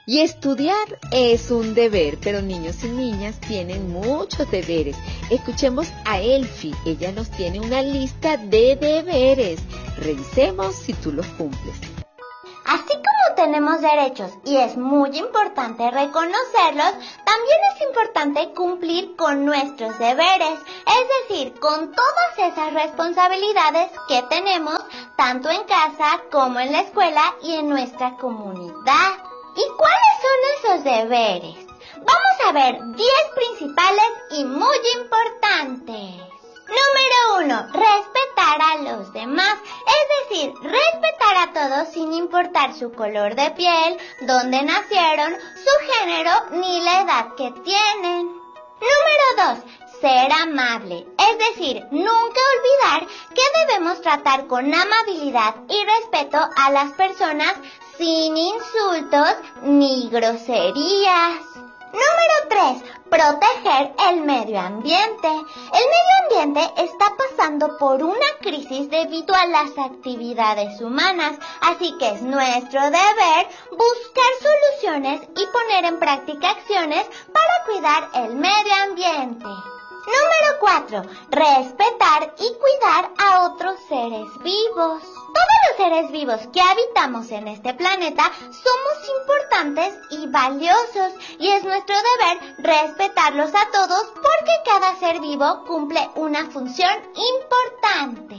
Y estudiar es un deber, pero niños y niñas tienen muchos deberes. Escuchemos a Elfi, ella nos tiene una lista de deberes. Revisemos si tú los cumples. Así como tenemos derechos y es muy importante reconocerlos, también es importante cumplir con nuestros deberes, es decir, con todas esas responsabilidades que tenemos tanto en casa como en la escuela y en nuestra comunidad. ¿Y cuáles son esos deberes? Vamos a ver 10 principales y muy importantes. Número 1. Respetar a los demás, es decir, respetar a todos sin importar su color de piel, dónde nacieron, su género ni la edad que tienen. Número 2. Ser amable, es decir, nunca olvidar que debemos tratar con amabilidad y respeto a las personas sin insultos ni groserías. Número 3. Proteger el medio ambiente. El medio ambiente está pasando por una crisis debido a las actividades humanas, así que es nuestro deber buscar soluciones y poner en práctica acciones para cuidar el medio ambiente. Número 4. Respetar y cuidar a otros seres vivos. Todos los seres vivos que habitamos en este planeta somos importantes y valiosos y es nuestro deber respetarlos a todos porque cada ser vivo cumple una función importante.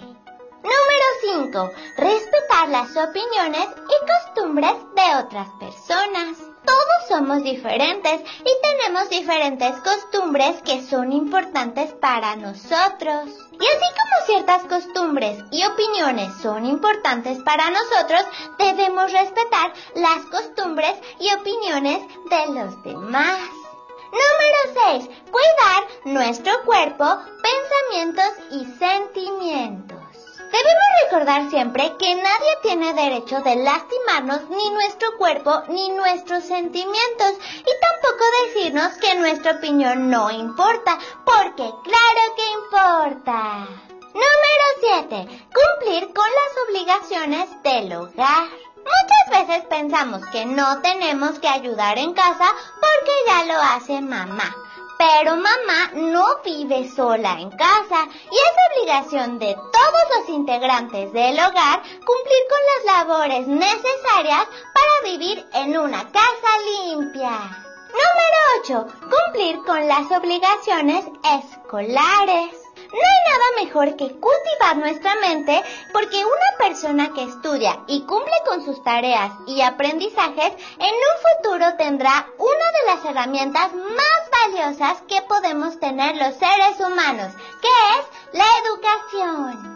Número 5. Respetar las opiniones y costumbres de otras personas. Todos somos diferentes y tenemos diferentes costumbres que son importantes para nosotros. Y así como ciertas costumbres y opiniones son importantes para nosotros, debemos respetar las costumbres y opiniones de los demás. Número 6. Cuidar nuestro cuerpo, pensamientos y sentimientos. Debemos recordar siempre que nadie tiene derecho de lastimarnos ni nuestro cuerpo ni nuestros sentimientos y tampoco decirnos que nuestra opinión no importa, porque claro que importa. Número 7. Cumplir con las obligaciones del hogar. Muchas veces pensamos que no tenemos que ayudar en casa porque ya lo hace mamá. Pero mamá no vive sola en casa y es obligación de todos los integrantes del hogar cumplir con las labores necesarias para vivir en una casa limpia. Número 8. Cumplir con las obligaciones escolares. No hay nada mejor que cultivar nuestra mente porque una persona que estudia y cumple con sus tareas y aprendizajes en un futuro tendrá una de las herramientas más valiosas que podemos tener los seres humanos, que es la educación.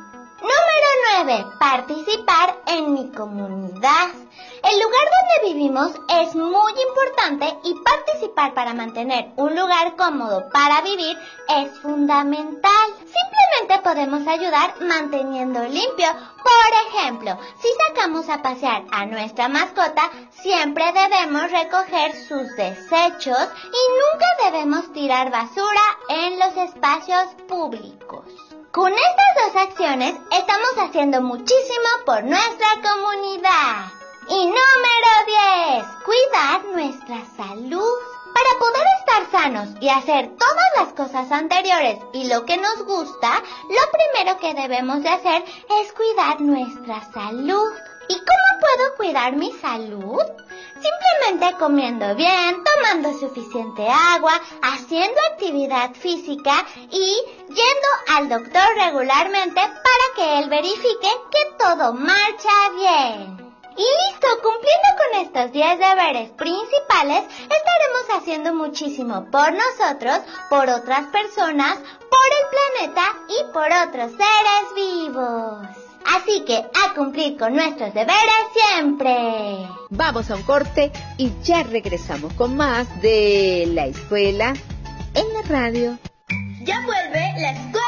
Número 9. Participar en mi comunidad. El lugar donde vivimos es muy importante y participar para mantener un lugar cómodo para vivir es fundamental. Simplemente podemos ayudar manteniendo limpio. Por ejemplo, si sacamos a pasear a nuestra mascota, siempre debemos recoger sus desechos y nunca debemos tirar basura en los espacios públicos. Con estas 2 acciones estamos haciendo muchísimo por nuestra comunidad. Y número 10. Cuidar nuestra salud. Para poder estar sanos y hacer todas las cosas anteriores y lo que nos gusta, lo primero que debemos de hacer es cuidar nuestra salud. ¿Y cómo puedo cuidar mi salud? Simplemente comiendo bien, tomando suficiente agua, haciendo actividad física y yendo al doctor regularmente para que él verifique que todo marcha bien. Y listo, cumpliendo con estos 10 deberes principales, estaremos haciendo muchísimo por nosotros, por otras personas, por el planeta y por otros seres vivos. Así que a cumplir con nuestros deberes siempre. Vamos a un corte y ya regresamos con más de La Escuela en la Radio. Ya vuelve La Escuela